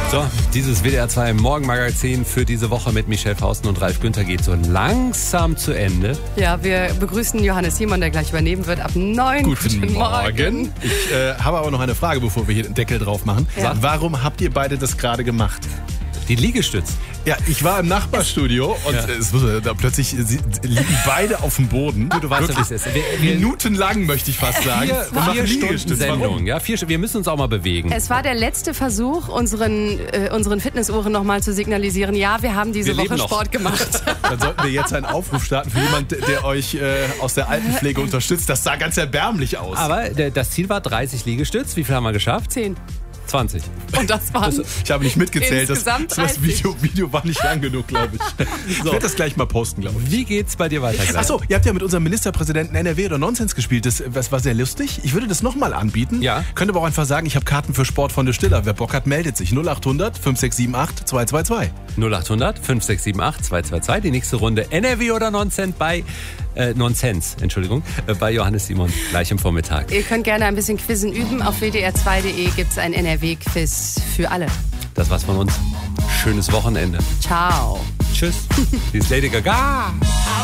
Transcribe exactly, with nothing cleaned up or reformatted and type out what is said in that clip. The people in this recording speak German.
So, dieses W D R zwei Morgenmagazin für diese Woche mit Michelle Fausten und Ralf Günther geht so langsam zu Ende. Ja, wir begrüßen Johannes Simon, der gleich übernehmen wird ab neun. Guten, Guten Morgen. Morgen. Ich äh, habe aber noch eine Frage, bevor wir hier den Deckel drauf machen. Ja. Warum habt ihr beide das gerade gemacht? Die Liegestütz. Ja, ich war im Nachbarstudio und Ja. es, da plötzlich sie, liegen beide auf dem Boden. Du, du weißt ja, wie es ist. Wir, wir, Minutenlang, möchte ich fast sagen. vier, und machen vier Stunden Liegestütz. Sendung. Warum? Ja, vier, wir müssen uns auch mal bewegen. Es war der letzte Versuch, unseren, äh, unseren Fitnessuhren nochmal zu signalisieren, ja, wir haben diese Wir leben Woche noch. Sport gemacht. Dann sollten wir jetzt einen Aufruf starten für jemanden, der euch äh, aus der Altenpflege unterstützt. Das sah ganz erbärmlich aus. Aber der, das Ziel war dreißig Liegestütz. Wie viel haben wir geschafft? Zehn. zwanzig. Und das waren Ich habe nicht mitgezählt. Das, Insgesamt das dreißig. Video, Video war nicht lang genug, glaube ich. Ich werde das gleich mal posten, glaube ich. Wie geht's bei dir weiter? Achso, ihr habt ja mit unserem Ministerpräsidenten N R W oder Nonsens gespielt. Das, das war sehr lustig. Ich würde das nochmal anbieten. Ja. Könnt aber auch einfach sagen, ich habe Karten für Sportfreunde Stiller. Wer Bock hat, meldet sich. null acht hundert fünf sechs sieben acht zwei zwei zwei. null acht hundert fünf sechs sieben acht zwei zwei zwei. Die nächste Runde N R W oder Nonsens bei äh, Nonsens, Entschuldigung, äh, bei Johannes Simon gleich am Vormittag. Ihr könnt gerne ein bisschen Quizzen üben. Auf w d r zwei punkt de gibt es ein N R W-Quiz für alle. Das war's von uns. Schönes Wochenende. Ciao. Tschüss. Die ist Lady Gaga.